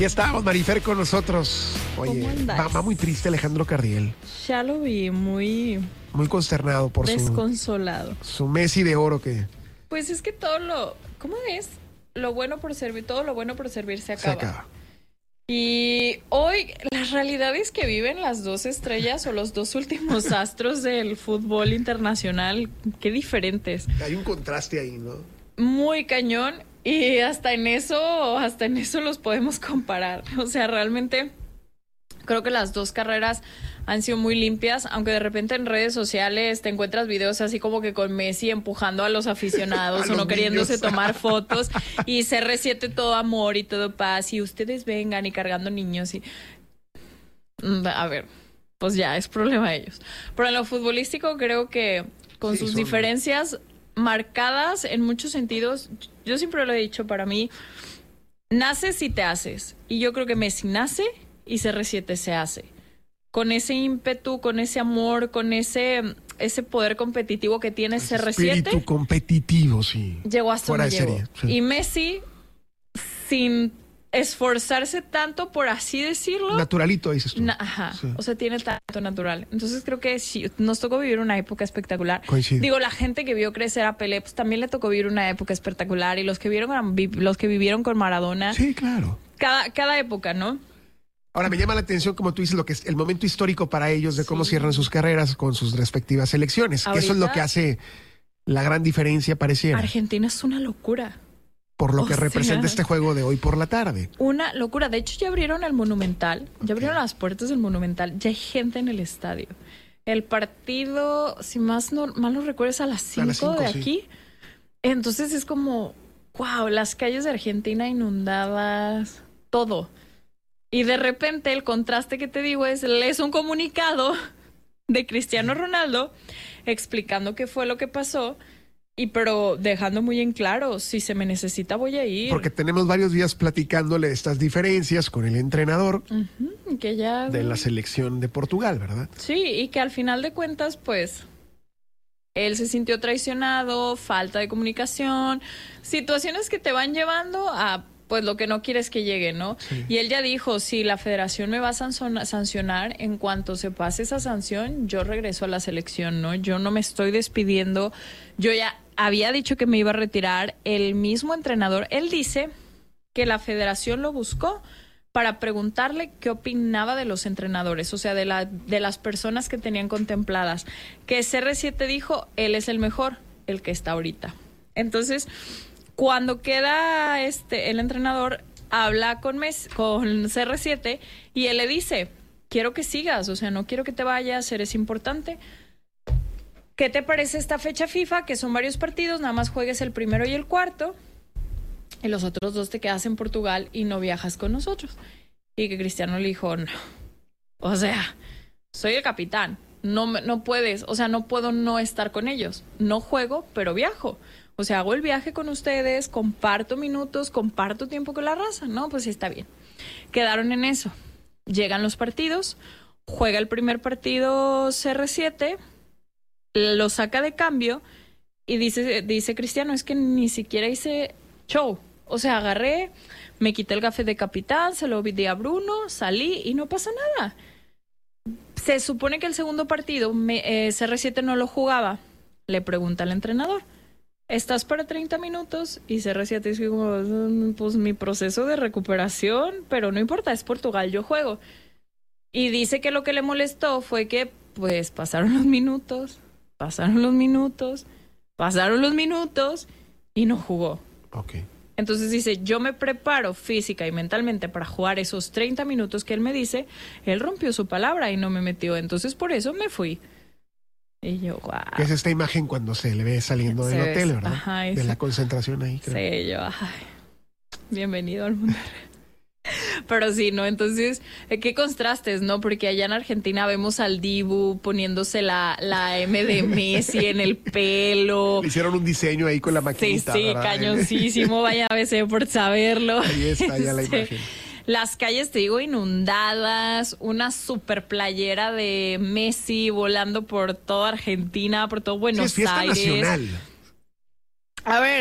Aquí estamos, Marifer, con nosotros. Oye, va muy triste Alejandro Cardiel. Ya lo vi, muy consternado por desconsolado. Su Messi de oro que... Pues es que ¿cómo es? Todo lo bueno por servir se acaba. Se acaba. Y hoy las realidades que viven las dos estrellas o los dos últimos astros del fútbol internacional, qué diferentes. Hay un contraste ahí, ¿no? Muy cañón, y hasta en eso los podemos comparar. O sea, realmente creo que las dos carreras han sido muy limpias, aunque de repente en redes sociales te encuentras videos así como que con Messi empujando a los aficionados o no queriéndose tomar fotos, y CR7 todo amor y todo paz, y ustedes vengan y cargando niños y... A ver, pues ya, es problema de ellos. Pero en lo futbolístico creo que con sus diferencias marcadas en muchos sentidos, yo siempre lo he dicho, para mí, naces y te haces. Y yo creo que Messi nace y CR7 se hace. Con ese ímpetu, con ese amor, con ese poder competitivo que tiene CR7. Espíritu competitivo, sí. Llegó hasta fuera donde de llegó. serie, sí. Y Messi, sin esforzarse tanto, por así decirlo. Naturalito, dices tú. Ajá, sí. O sea, tiene tanto natural. Entonces creo que sí, nos tocó vivir una época espectacular. Coincido. Digo, la gente que vio crecer a Pelé, pues también le tocó vivir una época espectacular. Y los que vivieron con Maradona. Sí, claro. Cada época, ¿no? Ahora, me llama la atención, como tú dices, lo que es el momento histórico para ellos de cómo cierran sus carreras con sus respectivas selecciones. Que eso es lo que hace la gran diferencia, pareciera. Argentina es una locura. Por lo que representa este juego de hoy por la tarde. Una locura. De hecho, ya abrieron el Monumental. Ya abrieron las puertas del Monumental. Ya hay gente en el estadio. El partido, si mal no recuerdo, es a las 5 de aquí. Entonces es como, wow, las calles de Argentina inundadas, todo. Y de repente el contraste que te digo es un comunicado de Cristiano Ronaldo explicando qué fue lo que pasó. Pero dejando muy en claro, si se me necesita voy a ir. Porque tenemos varios días platicándole de estas diferencias con el entrenador que ya... de la selección de Portugal, ¿verdad? Sí, y que al final de cuentas, pues, él se sintió traicionado, falta de comunicación, situaciones que te van llevando a, pues, lo que no quieres que llegue, ¿no? Sí. Y él ya dijo, si la federación me va a sancionar, en cuanto se pase esa sanción, yo regreso a la selección, ¿no? Yo no me estoy despidiendo. Yo ya había dicho que me iba a retirar. El mismo entrenador, él dice que la federación lo buscó para preguntarle qué opinaba de los entrenadores, o sea, de las personas que tenían contempladas. Que CR7 dijo, él es el mejor, el que está ahorita. Entonces, cuando queda el entrenador, habla con CR7 y él le dice, quiero que sigas, o sea, no quiero que te vayas, eres importante. ¿Qué te parece esta fecha FIFA? Que son varios partidos, nada más juegues el primero y el cuarto, y los otros 2 te quedas en Portugal y no viajas con nosotros. Y que Cristiano le dijo, no. O sea, soy el capitán, no puedes, o sea, no puedo no estar con ellos. No juego, pero viajo. O sea, hago el viaje con ustedes, comparto minutos, comparto tiempo con la raza. No, pues sí, está bien. Quedaron en eso. Llegan los partidos, juega el primer partido CR7, lo saca de cambio y dice Cristiano, es que ni siquiera hice show. O sea, agarré, me quité el gafe de capitán, se lo di a Bruno, salí y no pasa nada. Se supone que el segundo partido CR7 no lo jugaba. Le pregunta al entrenador, ¿estás para 30 minutos? Y CR7 dice como, pues mi proceso de recuperación, pero no importa, es Portugal, yo juego. Y dice que lo que le molestó fue que, pues, pasaron los minutos y no jugó. Ok. Entonces dice, yo me preparo física y mentalmente para jugar esos 30 minutos que él me dice. Él rompió su palabra y no me metió, entonces por eso me fui. Y yo, wow. Que es esta imagen cuando se le ve saliendo del hotel, ¿verdad? Ajá, de la concentración ahí, creo. Sí, yo, bienvenido al mundo. Pero sí, ¿no? Entonces, qué contrastes, ¿no? Porque allá en Argentina vemos al Dibu poniéndose la M de Messi en el pelo. Le hicieron un diseño ahí con la maquinita, sí, ¿verdad? cañoncísimo, vaya a veces por saberlo. Ahí está, ya la imagen. Las calles, te digo, inundadas, una super playera de Messi volando por toda Argentina, por todo Buenos Aires. Es fiesta nacional. A ver,